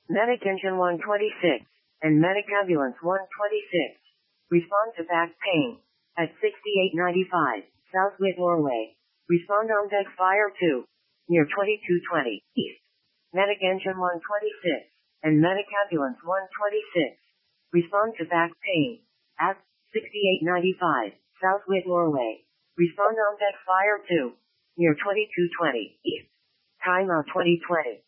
Medic Engine 126 and Medic Ambulance 126. Respond to back pain at 6895 South Whitmore Way. Respond on deck Fire 2 near 2220 East. Medic Engine 126 and Medic Ambulance 126. Respond to back pain at 6895 South Whitmore Way. Respond on deck Fire 2 near 2220 East. Time out 2020.